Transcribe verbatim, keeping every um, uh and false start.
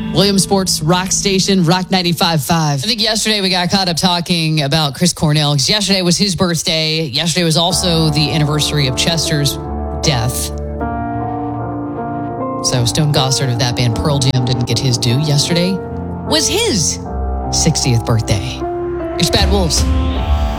Williams Sports Rock Station, Rock ninety-five point five. I think yesterday we got caught up talking about Chris Cornell because yesterday was his birthday. Yesterday was also the anniversary of Chester's death. So Stone Gossard of that band Pearl Jam didn't get his due. Yesterday was his sixtieth birthday. It's Bad Wolves.